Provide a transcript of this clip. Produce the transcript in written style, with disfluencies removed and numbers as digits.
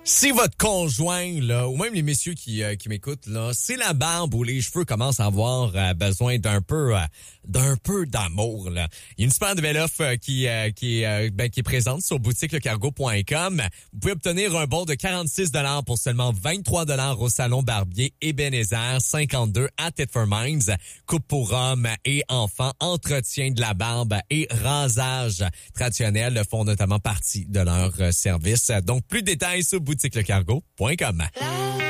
Si votre conjoint, là, ou même les messieurs qui m'écoutent, là, c'est la barbe ou les cheveux commencent à avoir besoin d'un peu d'amour, là. Il y a une super belle offre qui est présente sur boutiquelecargo.com. Vous pouvez obtenir un bon de 46 $ pour seulement 23 $ au salon Barbier Ebenezer, 52 à Thetford Mines. Coupe pour hommes et enfants, entretien de la barbe et rasage traditionnel font notamment partie de leur service. Donc, plus de détails sur boutiquelecargo.com.